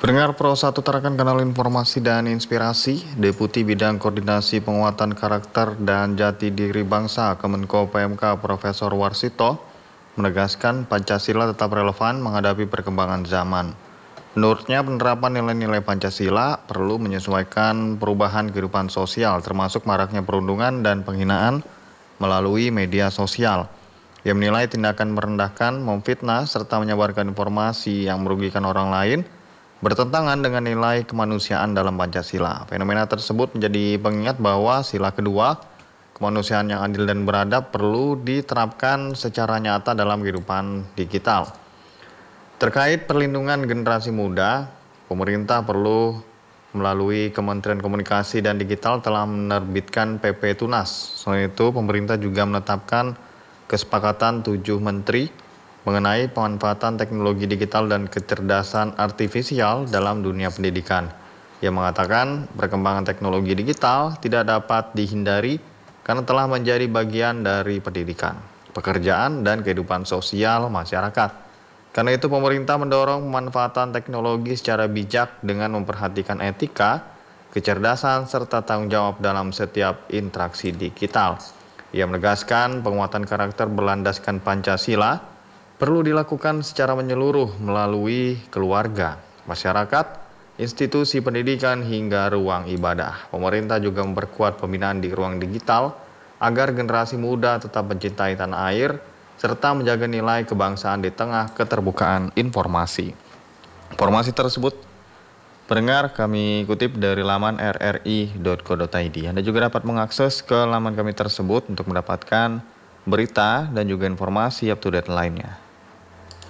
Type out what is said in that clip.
Pendengar Pro 1 tarakan kanal informasi dan inspirasi, Deputi Bidang Koordinasi Penguatan Karakter dan Jati Diri Bangsa Kemenko PMK Profesor Warsito menegaskan Pancasila tetap relevan menghadapi perkembangan zaman. Menurutnya penerapan nilai-nilai Pancasila perlu menyesuaikan perubahan kehidupan sosial termasuk maraknya perundungan dan penghinaan melalui media sosial. Ia menilai tindakan merendahkan, memfitnah, serta menyebarkan informasi yang merugikan orang lain bertentangan dengan nilai kemanusiaan dalam Pancasila. Fenomena tersebut menjadi pengingat bahwa sila kedua, kemanusiaan yang adil dan beradab perlu diterapkan secara nyata dalam kehidupan digital. Terkait perlindungan generasi muda, pemerintah perlu melalui Kementerian Komunikasi dan Digital telah menerbitkan PP Tunas. Selain itu, pemerintah juga menetapkan kesepakatan 7 menteri mengenai pemanfaatan teknologi digital dan kecerdasan artifisial dalam dunia pendidikan. Ia mengatakan perkembangan teknologi digital tidak dapat dihindari karena telah menjadi bagian dari pendidikan, pekerjaan, dan kehidupan sosial masyarakat. Karena itu pemerintah mendorong pemanfaatan teknologi secara bijak dengan memperhatikan etika, kecerdasan, serta tanggung jawab dalam setiap interaksi digital. Ia menegaskan penguatan karakter berlandaskan Pancasila perlu dilakukan secara menyeluruh melalui keluarga, masyarakat, institusi pendidikan, hingga ruang ibadah. Pemerintah juga memperkuat pembinaan di ruang digital agar generasi muda tetap mencintai tanah air serta menjaga nilai kebangsaan di tengah keterbukaan informasi. Informasi tersebut pendengar kami kutip dari laman rri.co.id. Anda juga dapat mengakses ke laman kami tersebut untuk mendapatkan berita dan juga informasi up to date lainnya.